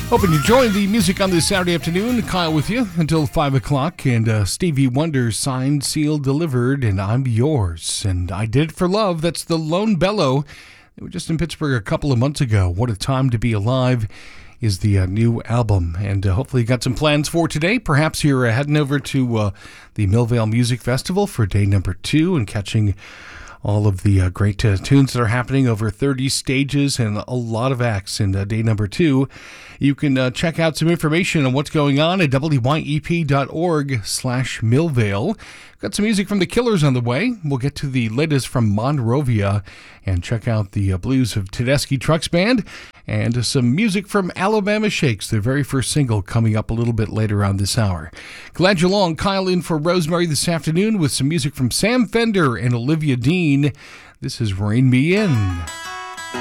Hoping you join the music on this Saturday afternoon. Kyle with you until 5 o'clock. And Stevie Wonder, signed, sealed, delivered, and I'm yours. And I Did It for Love. That's the Lone Bellow. They were just in Pittsburgh a couple of months ago. What a Time to Be Alive is the new album. And hopefully you got some plans for today. Perhaps you're heading over to the Millvale Music Festival for day number 2 and catching all of the great tunes that are happening over 30 stages and a lot of acts in day number 2. You can check out some information on what's going on at wyep.org/Millvale. Got some music from the Killers on the way. We'll get to the latest from Monrovia and check out the blues of Tedeschi Trucks Band and some music from Alabama Shakes, their very first single, coming up a little bit later on this hour. Glad you're along. Kyle in for Rosemary this afternoon with some music from Sam Fender and Olivia Dean. This is Rein Me In.